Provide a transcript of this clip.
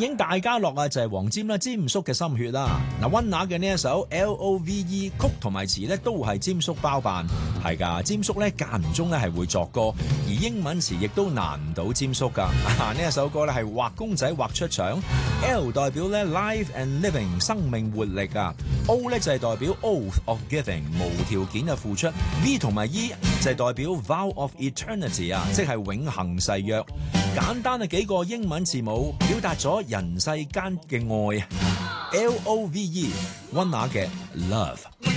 影大家樂啊，就係黃霑啦，霑叔嘅心血啦。嗱，溫拿嘅呢一首 Love 曲同埋詞咧都係霑叔包辦，係噶。霑叔咧間唔中咧係會作歌，而英文詞亦都難唔到霑叔噶。呢一首歌咧係畫公仔畫出腸 ，L 代表咧 life and living 生命活力啊 ，O 咧就係代表 oath of giving 無條件嘅付出 ，V 同埋 E 就係代表 vow of eternity 啊，即係永恆誓約。簡單嘅幾個英文字母表達咗人世間嘅愛 ，Love 溫拿嘅 love。